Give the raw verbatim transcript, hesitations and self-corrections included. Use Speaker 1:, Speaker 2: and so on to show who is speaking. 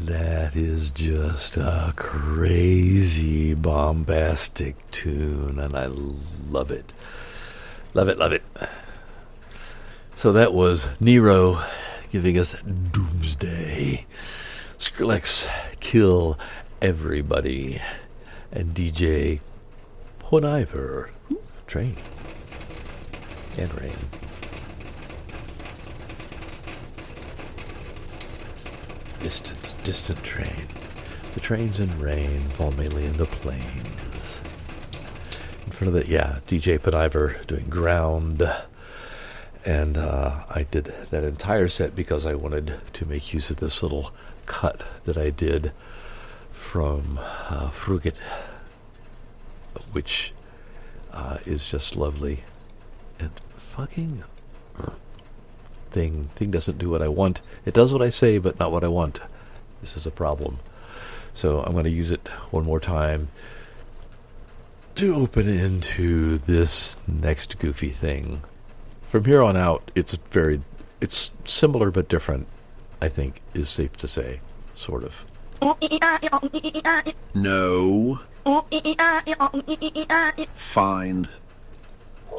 Speaker 1: That is just a crazy, bombastic tune, and I love it. Love it, love it. So that was Nero giving us Doomsday. Skrillex, Kill Everybody. And D J Bon Iver, Train. And Rain. Distant, distant train. The trains and rain fall mainly in the plains. In front of it, yeah, D J Bon Iver doing Ground. And uh, I did that entire set because I wanted to make use of this little cut that I did from uh, Frugit, which uh, is just lovely. And fucking thing thing doesn't do what I want. It does what I say, but not what I want. This is a problem. So I'm going to use it one more time to open into this next goofy thing. From here on out, it's very, it's similar but different, I think, is safe to say, sort of.
Speaker 2: No. Find